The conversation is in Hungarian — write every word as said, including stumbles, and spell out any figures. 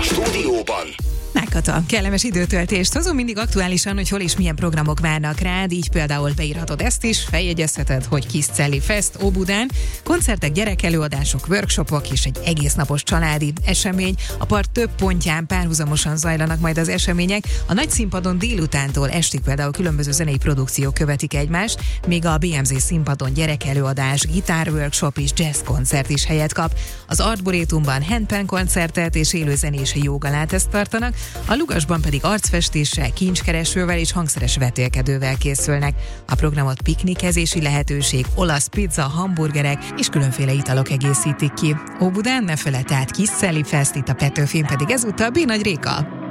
stúdióban Megkata, kellemes időtöltést hozom mindig aktuálisan, hogy hol és milyen programok várnak rád, így például beírhatod ezt is, feljegyezheted, hogy Kiss Celli Fest Óbudán, koncertek, gyerekelőadások, workshopok és egy egész napos családi esemény. A park több pontján párhuzamosan zajlanak majd az események, a nagy színpadon délutántól estig például különböző zenei produkciók követik egymást, míg a bé em zé színpadon gyerekelőadás, gitárworkshop és jazz koncert is helyet kap. Az Arborétumban handpan koncertet és élőzenés jogaláteszt tartanak, a Lugasban pedig arcfestéssel, kincskeresővel és hangszeres vetélkedővel készülnek. A programot piknikezési lehetőség, olasz pizza, hamburgerek és különféle italok egészítik ki. Óbudán ne feledd át Kiss Celli Fest, itt a Petőfin pedig ezúttal B. Nagy Réka.